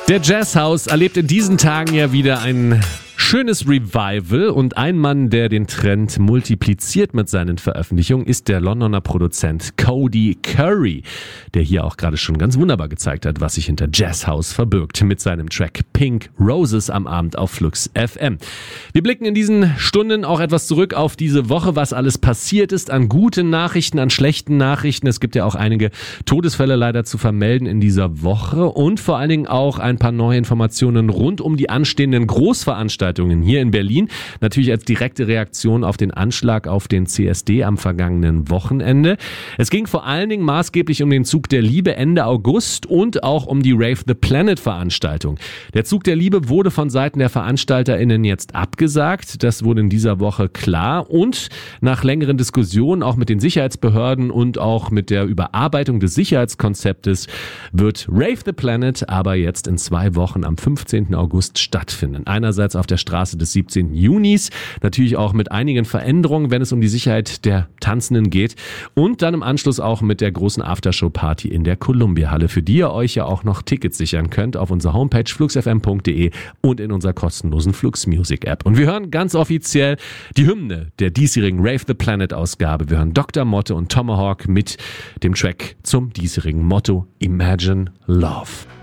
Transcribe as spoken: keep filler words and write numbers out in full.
Der Jazzhouse erlebt in diesen Tagen ja wieder ein schönes Revival und ein Mann, der den Trend multipliziert mit seinen Veröffentlichungen, ist der Londoner Produzent Cody Curry, der hier auch gerade schon ganz wunderbar gezeigt hat, was sich hinter Jazzhouse verbirgt mit seinem Track Pink Roses am Abend auf Flux F M. Wir blicken in diesen Stunden auch etwas zurück auf diese Woche, was alles passiert ist, an guten Nachrichten, an schlechten Nachrichten. Es gibt ja auch einige Todesfälle leider zu vermelden in dieser Woche und vor allen Dingen auch ein paar neue Informationen rund um die anstehenden Großveranstaltungen hier in Berlin. Natürlich als direkte Reaktion auf den Anschlag auf den C S D am vergangenen Wochenende. Es ging vor allen Dingen maßgeblich um den Zug der Liebe Ende August und auch um die Rave the Planet Veranstaltung. Der Zug der Liebe wurde von Seiten der VeranstalterInnen jetzt abgesagt. Das wurde in dieser Woche klar und nach längeren Diskussionen auch mit den Sicherheitsbehörden und auch mit der Überarbeitung des Sicherheitskonzeptes wird Rave the Planet aber jetzt in zwei Wochen am fünfzehnten August stattfinden. Einerseits auf der Straße des siebzehnten Junis, natürlich auch mit einigen Veränderungen, wenn es um die Sicherheit der Tanzenden geht und dann im Anschluss auch mit der großen Aftershow-Party in der Columbia-Halle, für die ihr euch ja auch noch Tickets sichern könnt auf unserer Homepage flux f m punkt d e und in unserer kostenlosen Flux Music App. Und wir hören ganz offiziell die Hymne der diesjährigen Rave the Planet Ausgabe. Wir hören Doktor Motte und Tomahawk mit dem Track zum diesjährigen Motto Imagine Love.